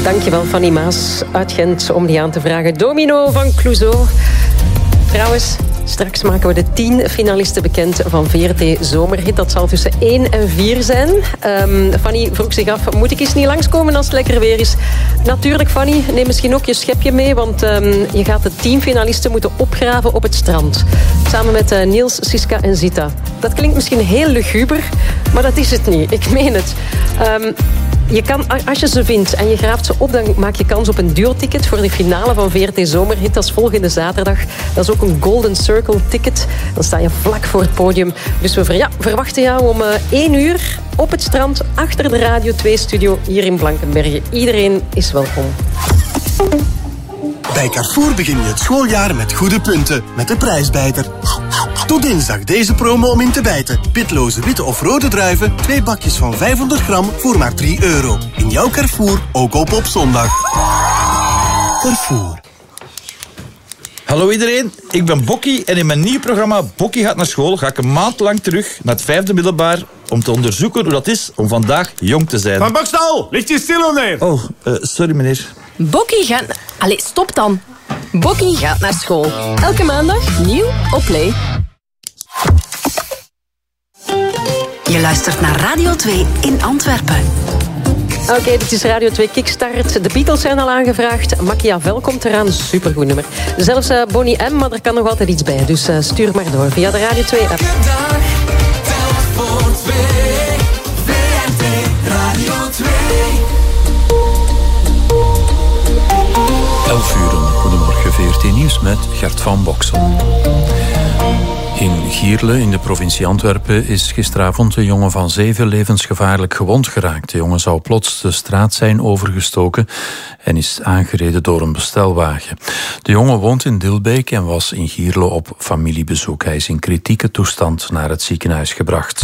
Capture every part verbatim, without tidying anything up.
Dankjewel, Fanny Maas uit Gent, om die aan te vragen. Domino van Clouseau. Trouwens, straks maken we de tien finalisten bekend van V R T Zomerhit. Dat zal tussen één en vier zijn. Um, Fanny vroeg zich af, moet ik eens niet langskomen als het lekker weer is? Natuurlijk, Fanny, neem misschien ook je schepje mee, want um, je gaat de tien finalisten moeten opgraven op het strand. Samen met uh, Niels, Siska en Zita. Dat klinkt misschien heel luguber, maar dat is het niet. Ik meen het. Um, Je kan, als je ze vindt en je graaft ze op, dan maak je kans op een duurticket voor de finale van V R T Zomerhit. Dat is volgende zaterdag. Dat is ook een Golden Circle ticket. Dan sta je vlak voor het podium. Dus we ver, ja, verwachten jou om uh, één uur op het strand achter de Radio twee-studio hier in Blankenberge. Iedereen is welkom. Bij Carrefour begin je het schooljaar met goede punten. Met de prijsbijter. Tot dinsdag deze promo om in te bijten. Pitloze witte of rode druiven. Twee bakjes van vijfhonderd gram voor maar drie euro. In jouw Carrefour, ook op op zondag. Carrefour. Hallo iedereen, ik ben Bokkie en in mijn nieuw programma Bokkie gaat naar school ga ik een maand lang terug naar het vijfde middelbaar om te onderzoeken hoe dat is om vandaag jong te zijn. Van Bokstal, ligt je stil of nee? Oh, uh, sorry meneer. Bokkie gaat... Allee, stop dan. Bokkie gaat naar school. Elke maandag nieuw op Play. Je luistert naar Radio twee in Antwerpen. Oké, okay, dit is Radio twee Kickstart. De Beatles zijn al aangevraagd. Machiavel komt eraan. Supergoed nummer. Zelfs uh, Bonnie M, maar er kan nog altijd iets bij. Dus uh, stuur maar door via de Radio twee app. elf uur, goedemorgen, V R T Nieuws met Gert van Boksel. In Gierle, in de provincie Antwerpen, is gisteravond een jongen van zeven levensgevaarlijk gewond geraakt. De jongen zou plots de straat zijn overgestoken en is aangereden door een bestelwagen. De jongen woont in Dilbeek en was in Gierle op familiebezoek. Hij is in kritieke toestand naar het ziekenhuis gebracht.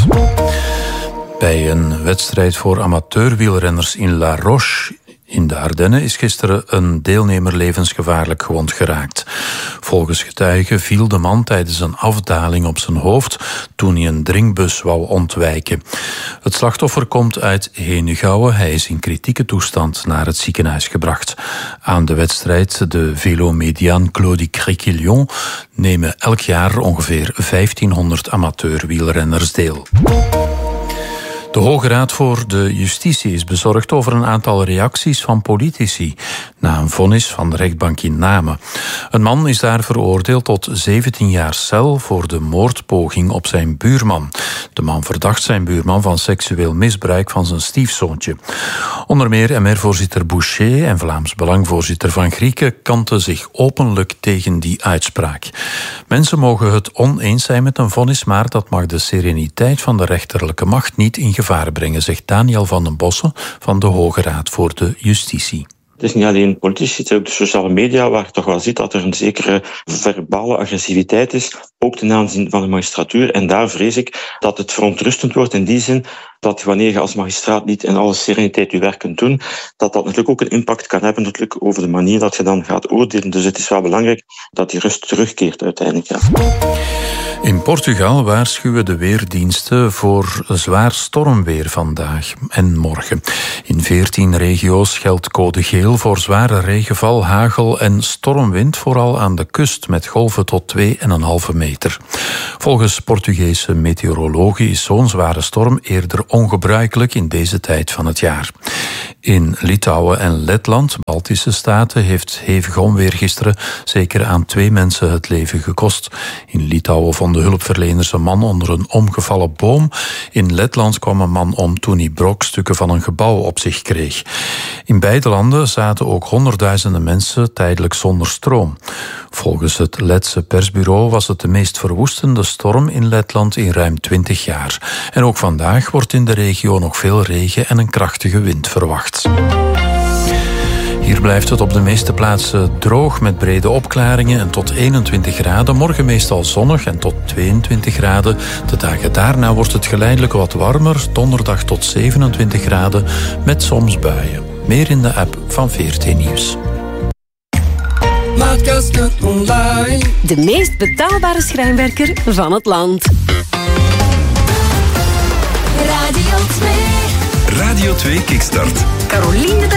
Bij een wedstrijd voor amateurwielrenners in La Roche in de Ardennen is gisteren een deelnemer levensgevaarlijk gewond geraakt. Volgens getuigen viel de man tijdens een afdaling op zijn hoofd toen hij een drinkbus wou ontwijken. Het slachtoffer komt uit Henegouwen. Hij is in kritieke toestand naar het ziekenhuis gebracht. Aan de wedstrijd de Vélo Médiane Claudie Criquillon nemen elk jaar ongeveer vijftienhonderd amateurwielrenners deel. De Hoge Raad voor de Justitie is bezorgd over een aantal reacties van politici na een vonnis van de rechtbank in Namen. Een man is daar veroordeeld tot zeventien jaar cel voor de moordpoging op zijn buurman. De man verdacht zijn buurman van seksueel misbruik van zijn stiefzoontje. Onder meer M R-voorzitter Boucher en Vlaams Belang-voorzitter Van Grieken kanten zich openlijk tegen die uitspraak. Mensen mogen het oneens zijn met een vonnis, maar dat mag de sereniteit van de rechterlijke macht niet in gevaar brengen, zegt Daniel van den Bossen van de Hoge Raad voor de Justitie. Het is niet alleen politici, het is ook de sociale media waar je toch wel ziet dat er een zekere verbale agressiviteit is, ook ten aanzien van de magistratuur. En daar vrees ik dat het verontrustend wordt in die zin dat wanneer je als magistraat niet in alle sereniteit je werk kunt doen, dat dat natuurlijk ook een impact kan hebben natuurlijk over de manier dat je dan gaat oordelen. Dus het is wel belangrijk dat die rust terugkeert uiteindelijk. Ja. In Portugal waarschuwen de weerdiensten voor zwaar stormweer vandaag en morgen. In veertien regio's geldt code geel voor zware regenval, hagel en stormwind, vooral aan de kust met golven tot twee komma vijf meter. Volgens Portugese meteorologen is zo'n zware storm eerder ongebruikelijk in deze tijd van het jaar. In Litouwen en Letland, Baltische staten, heeft hevig onweer gisteren zeker aan twee mensen het leven gekost. In Litouwen vonden hulpverleners een man onder een omgevallen boom. In Letland kwam een man om toen hij brokstukken van een gebouw op zich kreeg. In beide landen zaten ook honderdduizenden mensen tijdelijk zonder stroom. Volgens het Letse persbureau was het de meest verwoestende storm in Letland in ruim twintig jaar. En ook vandaag wordt in de regio nog veel regen en een krachtige wind verwacht. Hier blijft het op de meeste plaatsen droog met brede opklaringen en tot eenentwintig graden. Morgen meestal zonnig en tot tweeëntwintig graden. De dagen daarna wordt het geleidelijk wat warmer. Donderdag tot zevenentwintig graden met soms buien. Meer in de app van V R T Nieuws. De meest betaalbare schrijnwerker van het land. Radio twee. Radio twee Kickstart. Caroline de